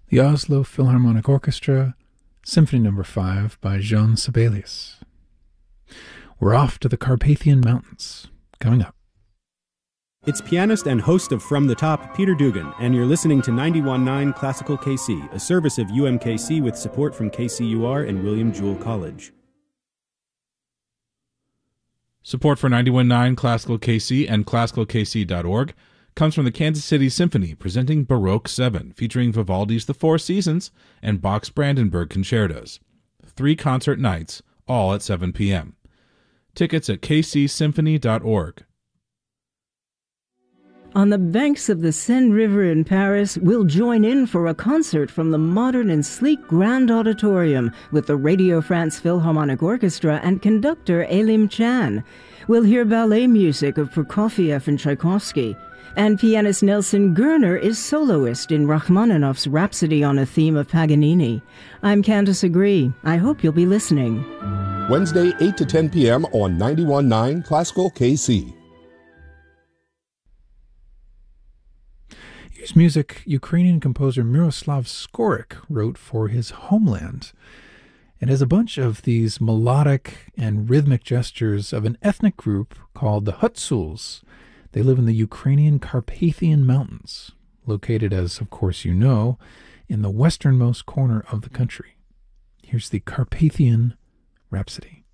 The Oslo Philharmonic Orchestra, Symphony No. 5 by Jean Sibelius. We're off to the Carpathian Mountains, coming up. It's pianist and host of From the Top, Peter Dugan, and you're listening to 91.9 Classical KC, a service of UMKC with support from KCUR and William Jewell College. Support for 91.9 Classical KC and ClassicalKC.org comes from the Kansas City Symphony, presenting Baroque 7, featuring Vivaldi's The Four Seasons and Bach's Brandenburg Concertos. 3 concert nights, all at 7 p.m. Tickets at kcsymphony.org. On the banks of the Seine River in Paris, we'll join in for a concert from the modern and sleek Grand Auditorium with the Radio France Philharmonic Orchestra and conductor Elim Chan. We'll hear ballet music of Prokofiev and Tchaikovsky. And pianist Nelson Gerner is soloist in Rachmaninoff's Rhapsody on a Theme of Paganini. I'm Candace Agree. I hope you'll be listening. Wednesday, 8 to 10 p.m. on 91.9 Classical KC. Here's music Ukrainian composer Miroslav Skorik wrote for his homeland. It has a bunch of these melodic and rhythmic gestures of an ethnic group called the Hutsuls. They live in the Ukrainian Carpathian Mountains, located, as of course you know, in the westernmost corner of the country. Here's the Carpathian Rhapsody.